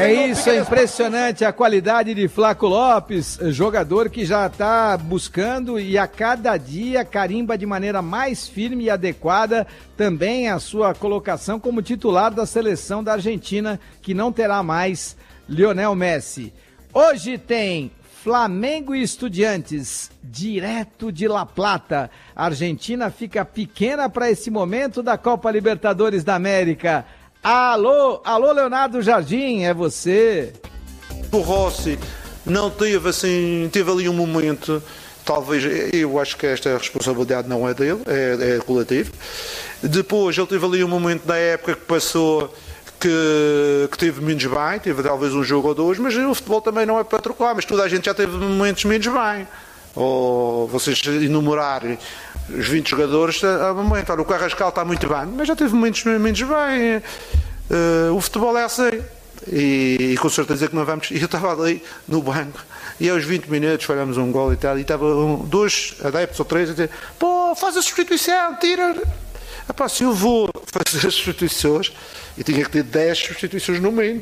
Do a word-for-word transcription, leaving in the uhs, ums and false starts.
É isso, é impressionante a qualidade de Flaco Lopes, jogador que já está buscando e a cada dia carimba de maneira mais firme e adequada também a sua colocação como titular da seleção da Argentina, que não terá mais Lionel Messi. Hoje tem Flamengo e Estudiantes, direto de La Plata. A Argentina fica pequena para esse momento da Copa Libertadores da América. Alô, alô Leonardo Jardim, é você. O Rossi não teve assim, teve ali um momento, talvez, eu acho que esta responsabilidade não é dele, é, é coletiva. Depois ele teve ali um momento na época que passou que, que teve menos bem, teve talvez um jogo ou dois, mas o futebol também não é para trocar, mas toda a gente já teve momentos menos bem. Ou vocês enumerarem os vinte jogadores, há um momento, olha, o Carrascal está muito bem, mas já teve momentos menos bem. Uh, o futebol é assim. E, e com certeza que não vamos. Eu estava ali no banco e aos vinte minutos falhamos um gol e tal, e estava um, dois adeptos ou três a dizer: pô, faz a substituição, tira. Epá, se eu vou fazer as substituições, eu tinha que ter dez substituições no mínimo.